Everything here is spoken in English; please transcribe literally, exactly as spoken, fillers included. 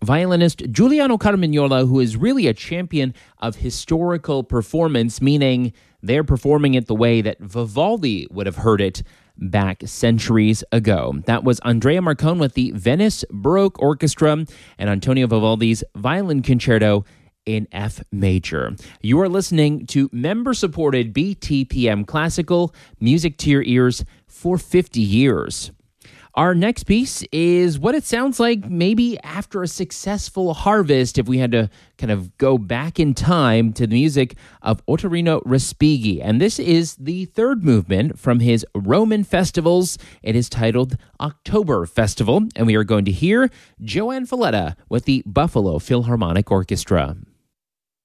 violinist Giuliano Carmignola, who is really a champion of historical performance, meaning they're performing it the way that Vivaldi would have heard it back centuries ago. That was Andrea Marcon with the Venice Baroque Orchestra and Antonio Vivaldi's Violin Concerto in F major. You are listening to member-supported B T P M Classical, music to your ears for fifty years. Our next piece is what it sounds like maybe after a successful harvest, if we had to kind of go back in time to the music of Ottorino Respighi. And this is the third movement from his Roman festivals. It is titled October Festival, and we are going to hear Joanne Falletta with the Buffalo Philharmonic Orchestra.